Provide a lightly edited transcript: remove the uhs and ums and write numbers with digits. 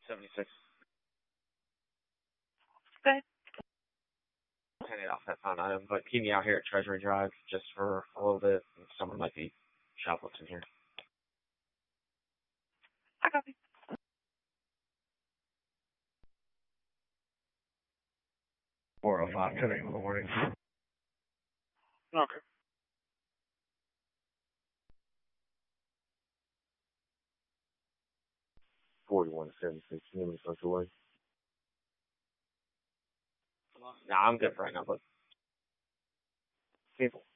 76. Okay. 10 off that found item, but keep me out here at Treasury Drive just for a little bit. Someone might be shoplifting here. I copy. 405, 10 a.m. in the morning. Okay. 4176, Newman Central Way. Nah, I'm good for right now, but people.